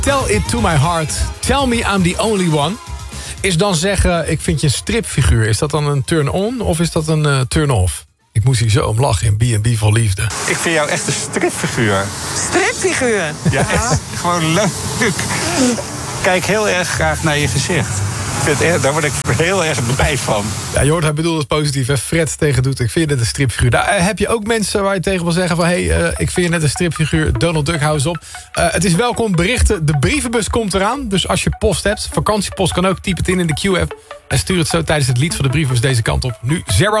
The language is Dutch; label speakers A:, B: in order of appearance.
A: Tell it to my heart. Tell me I'm the only one. Is dan zeggen, ik vind je een stripfiguur. Is dat dan een turn-on of is dat een turn-off? Ik moest hier zo om lachen in B&B voor Liefde.
B: Ik vind jou echt een stripfiguur.
C: Stripfiguur?
B: Ja, echt. Gewoon leuk. Kijk heel erg graag naar je gezicht. Daar word ik heel erg blij van.
A: Ja, je hoort, hij bedoelt het positief. Hè? Fred tegen doet, ik vind je net een stripfiguur. Daar heb je ook mensen waar je tegen wil zeggen van... ik vind je net een stripfiguur, Donald Duck, hou eens op. Het is welkom berichten, de brievenbus komt eraan. Dus als je post hebt, vakantiepost kan ook, typ het in de Q-app... en stuur het zo tijdens het lied van de brievenbus deze kant op. Nu Zara